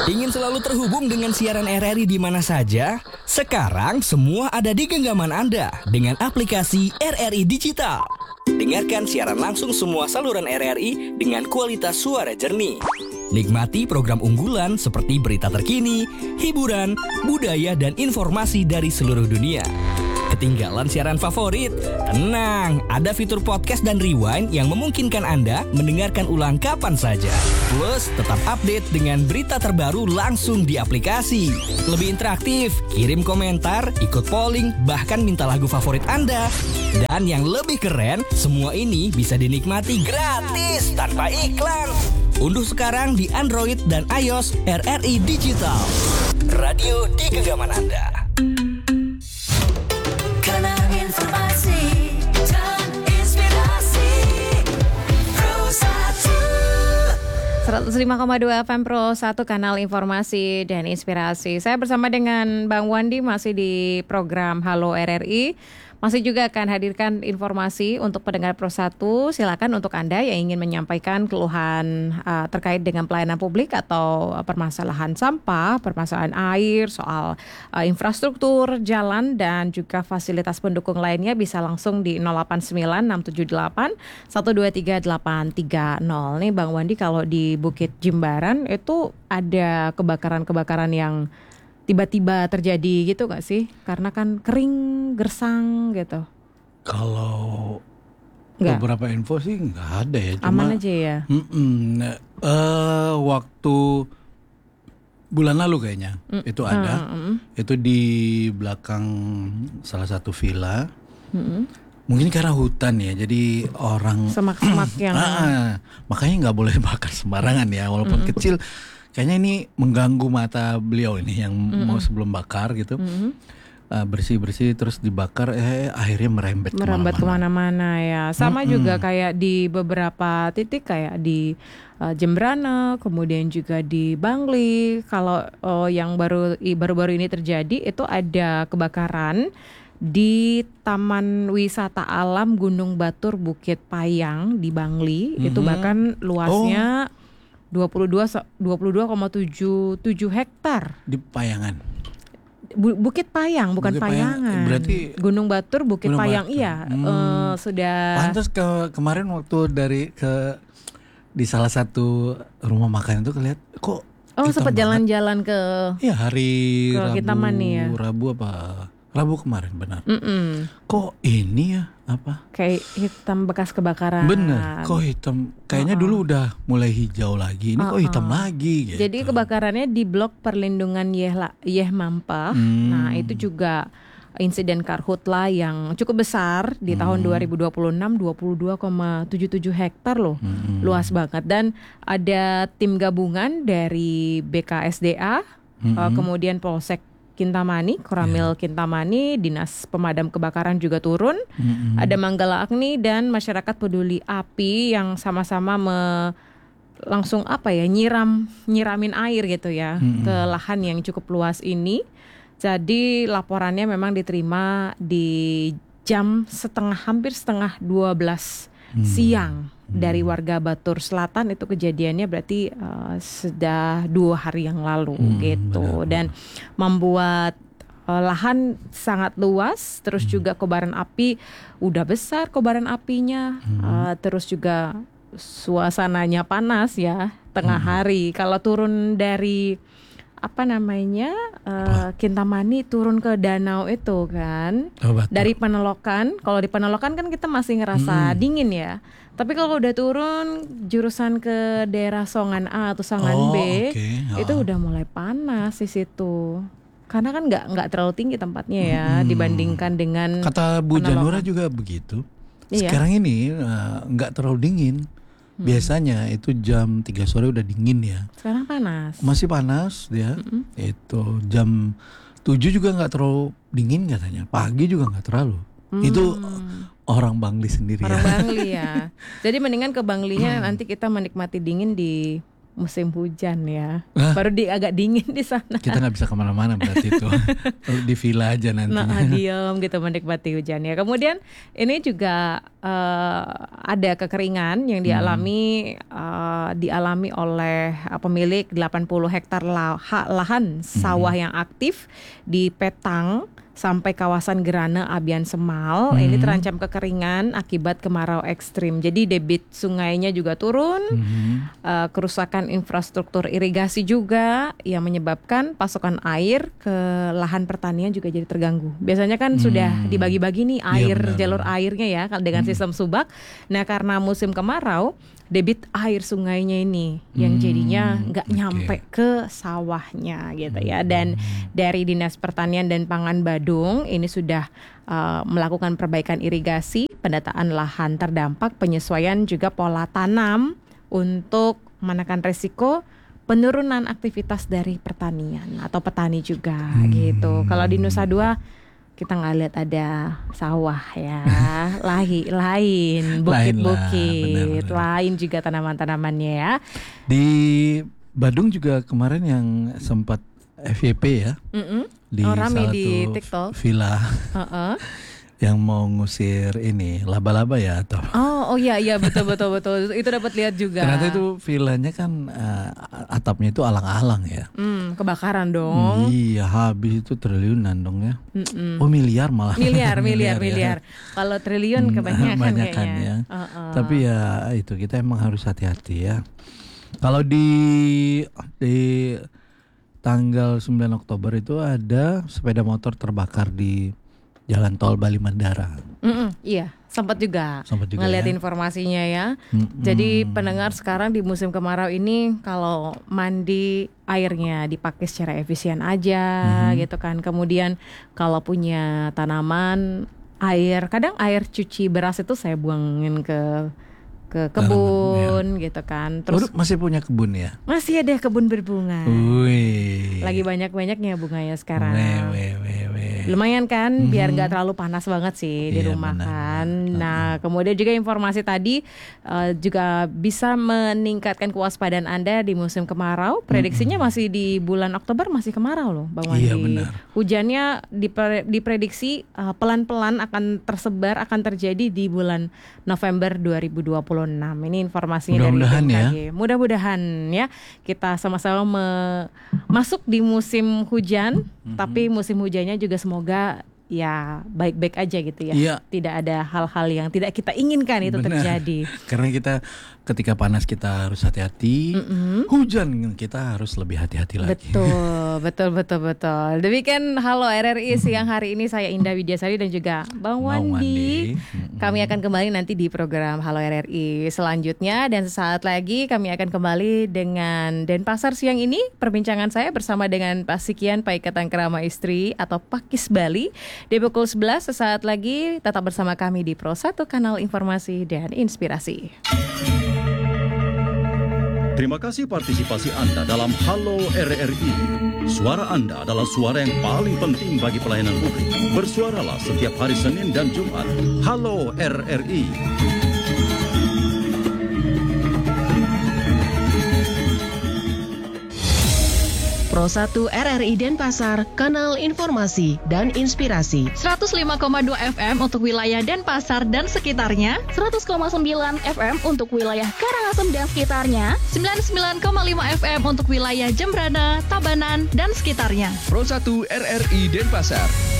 Ingin selalu terhubung dengan siaran RRI di mana saja? Sekarang semua ada di genggaman Anda dengan aplikasi RRI Digital. Dengarkan siaran langsung semua saluran RRI dengan kualitas suara jernih. Nikmati program unggulan seperti berita terkini, hiburan, budaya, dan informasi dari seluruh dunia. Ketinggalan siaran favorit? Tenang, ada fitur podcast dan rewind yang memungkinkan Anda mendengarkan ulang kapan saja. Plus, tetap update dengan berita terbaru langsung di aplikasi. Lebih interaktif, kirim komentar, ikut polling, bahkan minta lagu favorit Anda. Dan yang lebih keren, semua ini bisa dinikmati gratis tanpa iklan. Unduh sekarang di Android dan iOS RRI Digital. Radio di genggaman Anda. Kanal informasi dan inspirasi Pro 1 105,2 FM Pro 1, kanal informasi dan inspirasi. Saya bersama dengan Bang Wandi masih di program Halo RRI. Masih juga akan hadirkan informasi untuk pendengar Pro 1. Silakan untuk Anda yang ingin menyampaikan keluhan terkait dengan pelayanan publik atau permasalahan sampah, permasalahan air, soal infrastruktur, jalan, dan juga fasilitas pendukung lainnya bisa langsung di 089-678-123-830. Nih Bang Wandi, kalau di Bukit Jimbaran itu ada kebakaran-kebakaran yang tiba-tiba terjadi gitu gak sih? Karena kan kering, gersang gitu. Kalau Nggak. beberapa info sih nggak ada ya. Cuma, aman aja ya? waktu bulan lalu kayaknya itu ada. Itu di belakang salah satu villa. Mungkin karena hutan ya, jadi orang Semak-semak yang makanya nggak boleh bakar sembarangan ya, walaupun kecil. Kayaknya ini mengganggu mata beliau ini yang mau sebelum bakar gitu. Bersih-bersih terus dibakar, akhirnya merembet kemana-mana ya. Sama juga kayak di beberapa titik kayak di Jembrana, kemudian juga di Bangli. Kalau yang baru-baru ini terjadi itu ada kebakaran di Taman Wisata Alam Gunung Batur Bukit Payang di Bangli. Itu bahkan luasnya 22,77 hektar. di Payangan. Bukit Payang, bukan Bukit Payang, Payangan. berarti Gunung Batur, Bukit Gunung Payang, Batur. iya. Sudah. Pantas kemarin waktu di salah satu rumah makan itu kelihat kok. Oh, sempat jalan-jalan ke. Iya, hari ke Rabu. Kintamani ya? Rabu kemarin benar. Kok ini ya apa? Kayak hitam bekas kebakaran. Bener, kok hitam? Kayaknya dulu udah mulai hijau lagi. Ini kok hitam lagi gitu. Jadi kebakarannya di blok perlindungan Yeh Mampah. Nah, itu juga insiden karhutla yang cukup besar di tahun 2026, 22,77 hektar loh. Luas banget. Dan ada tim gabungan dari BKSDA, kemudian Polsek Kintamani, Koramil Kintamani, Dinas Pemadam Kebakaran juga turun. Ada Manggala Agni dan masyarakat peduli api yang sama-sama langsung nyiramin air gitu ya ke lahan yang cukup luas ini. Jadi laporannya memang diterima di hampir setengah 12 siang dari warga Batur Selatan. Itu kejadiannya berarti sudah 2 hari yang lalu gitu. Benar. Dan membuat lahan sangat luas. Terus juga kobaran api udah besar kobaran apinya. Terus juga suasananya panas ya tengah hari. Kalau turun dari Kintamani turun ke danau itu kan, dari Penelokan. Kalau di Penelokan kan kita masih ngerasa dingin ya. Tapi kalau udah turun jurusan ke daerah Songan A atau Songan B, itu udah mulai panas di situ. Karena kan nggak terlalu tinggi tempatnya ya dibandingkan dengan kata Bu Penelokan. Janura juga begitu. Iya. Sekarang ini nggak terlalu dingin. Biasanya itu jam 3 sore udah dingin ya. Sekarang panas. Masih panas dia. Itu jam 7 juga nggak terlalu dingin katanya. Pagi juga nggak terlalu. Itu orang Bangli sendiri Orang ya. Bangli ya. Jadi mendingan ke Banglinya nanti kita menikmati dingin di musim hujan ya. Hah? Baru agak dingin di sana. Kita nggak bisa kemana-mana berarti itu. Di villa aja nantinya. Nah, diem gitu menikmati hujan ya. Kemudian ini juga ada kekeringan yang dialami oleh pemilik 80 hektar lahan sawah yang aktif di Petang sampai kawasan Gerana Abian Semal. Ini terancam kekeringan akibat kemarau ekstrim. Jadi debit sungainya juga turun. Kerusakan infrastruktur irigasi juga yang menyebabkan pasokan air ke lahan pertanian juga jadi terganggu. Biasanya kan sudah dibagi-bagi nih air, jalur airnya ya dengan sistem subak. Nah, karena musim kemarau, debit air sungainya ini yang jadinya nggak nyampe ke sawahnya gitu ya. Dan dari Dinas Pertanian dan Pangan Badung ini sudah melakukan perbaikan irigasi, pendataan lahan terdampak, penyesuaian juga pola tanam untuk menekan resiko penurunan aktivitas dari pertanian atau petani juga gitu. Kalau di Nusa Dua kita nggak lihat ada sawah ya, lain bukit-bukit, lain juga tanaman-tanamannya ya. Di Badung juga kemarin yang sempat FYP ya, di rame salah di satu TikTok. villa yang mau ngusir ini laba-laba ya atau? Oh iya betul itu dapat lihat juga. Ternyata itu villanya kan atapnya itu alang-alang ya. Kebakaran dong. Iya, habis itu triliunan dong ya. Oh miliar malah. Miliar. Ya. Kalau triliun kebanyakan kayaknya. Ya. Tapi ya itu kita emang harus hati-hati ya. Kalau di tanggal 9 Oktober itu ada sepeda motor terbakar di Jalan Tol Bali Mandara. Iya, sempat juga ngeliat ya. informasinya ya. Jadi pendengar sekarang di musim kemarau ini kalau mandi airnya dipakai secara efisien aja gitu kan. Kemudian kalau punya tanaman, kadang air cuci beras itu saya buangin ke kebun gitu kan. Terus masih punya kebun ya? Masih ada kebun berbunga. Wih. Lagi banyak-banyaknya bunganya sekarang. Weh. Lumayan kan, biar nggak terlalu panas banget sih di Iya, rumah benar. kan. Nah, kemudian juga informasi tadi juga bisa meningkatkan kewaspadaan Anda di musim kemarau. Prediksinya masih di bulan Oktober masih kemarau loh, Bang Wandi. Iya, benar. Hujannya diprediksi pelan-pelan akan tersebar, akan terjadi di bulan November 2026. Ini informasinya dari Mudah-mudahan BMKG. Mudah-mudahan ya kita sama-sama masuk di musim hujan, tapi musim hujannya juga semoga ya baik-baik aja gitu ya. Iya. Tidak ada hal-hal yang tidak kita inginkan itu Benar. terjadi. Karena kita ketika panas kita harus hati-hati, hujan kita harus lebih hati-hati lagi. Betul. Demikian Halo RRI siang hari ini, saya Indah Widyasari dan juga Bang Wandi. Kami akan kembali nanti di program Halo RRI selanjutnya, dan sesaat lagi kami akan kembali dengan Denpasar siang ini. Perbincangan saya bersama dengan Pak Sikian Paikatan Kerama Istri atau Pakis Bali di pukul 11. Sesaat lagi tetap bersama kami di Pro 1 Kanal Informasi dan Inspirasi. Terima kasih partisipasi Anda dalam Halo RRI. Suara Anda adalah suara yang paling penting bagi pelayanan publik. Bersuaralah setiap hari Senin dan Jumat. Halo RRI. Pro 1 RRI Denpasar, kanal informasi dan inspirasi. 105,2 FM untuk wilayah Denpasar dan sekitarnya, 100,9 FM untuk wilayah Karangasem dan sekitarnya, 99,5 FM untuk wilayah Jembrana, Tabanan, dan sekitarnya. Pro 1 RRI Denpasar